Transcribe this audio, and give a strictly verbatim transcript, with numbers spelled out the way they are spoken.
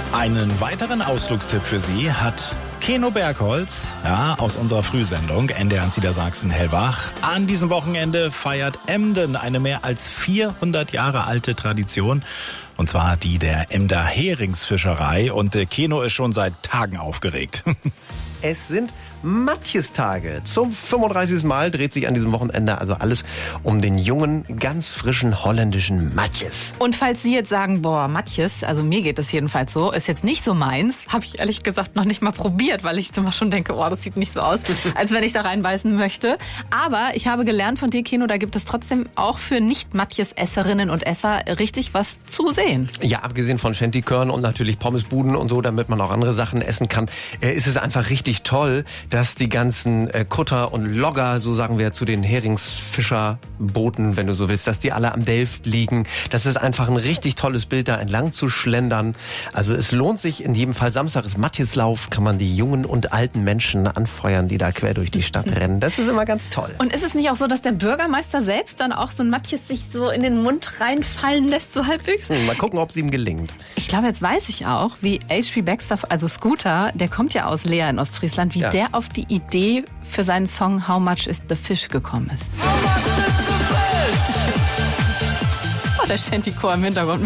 Einen weiteren Ausflugstipp für Sie hat Keno Bergholz, ja, aus unserer Frühsendung N D R eins Niedersachsen Hellwach. An diesem Wochenende feiert Emden eine mehr als vierhundert Jahre alte Tradition. Und zwar die der Emder Heringsfischerei. Und äh, Keno ist schon seit Tagen aufgeregt. Es sind Matjestage. Zum fünfunddreißigsten Mal dreht sich an diesem Wochenende also alles um den jungen, ganz frischen holländischen Matjes. Und falls Sie jetzt sagen, boah, Matjes, also mir geht es jedenfalls so, ist jetzt nicht so meins, habe ich ehrlich gesagt noch nicht mal probiert, weil ich immer schon denke, oh, das sieht nicht so aus, als wenn ich da reinbeißen möchte. Aber ich habe gelernt von dir, Keno, da gibt es trotzdem auch für Nicht-Matjes-Esserinnen und Esser richtig was zu sehen. Ja, abgesehen von Shantykörn und natürlich Pommesbuden und so, damit man auch andere Sachen essen kann, äh, ist es einfach richtig toll, dass die ganzen äh, Kutter und Logger, so sagen wir zu den Heringsfischerbooten, wenn du so willst, dass die alle am Delft liegen. Das ist einfach ein richtig tolles Bild, da entlang zu schlendern. Also es lohnt sich in jedem Fall. Samstag ist Matjeslauf, kann man die jungen und alten Menschen anfeuern, die da quer durch die Stadt rennen. Das ist immer ganz toll. Und ist es nicht auch so, dass der Bürgermeister selbst dann auch so ein Matjes sich so in den Mund reinfallen lässt, so halbwegs? Hm, mal gucken, ob es ihm gelingt. Ich glaube, jetzt weiß ich auch, wie H P Baxter, also Scooter, der kommt ja aus Leer in Ostfriesland, wie Ja. der auf die Idee für seinen Song How Much is the Fish gekommen ist. How much is the fish? Oh, der Shanty-Chor im Hintergrund.